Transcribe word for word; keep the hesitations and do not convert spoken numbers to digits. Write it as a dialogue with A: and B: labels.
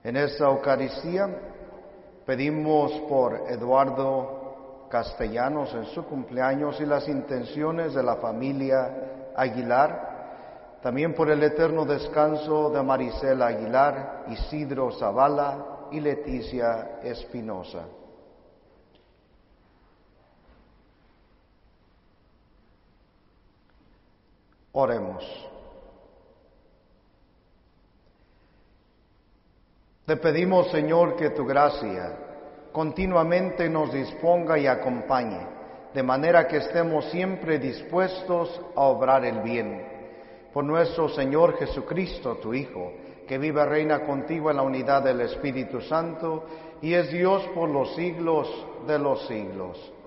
A: En esta Eucaristía pedimos por Eduardo Castellanos en su cumpleaños y las intenciones de la familia Aguilar, también por el eterno descanso de Marisela Aguilar, Isidro Zavala y Leticia Espinosa. Oremos. Te pedimos, Señor, que tu gracia continuamente nos disponga y acompañe, de manera que estemos siempre dispuestos a obrar el bien. Por nuestro Señor Jesucristo, tu Hijo, que vive y reina contigo en la unidad del Espíritu Santo, y es Dios por los siglos de los siglos.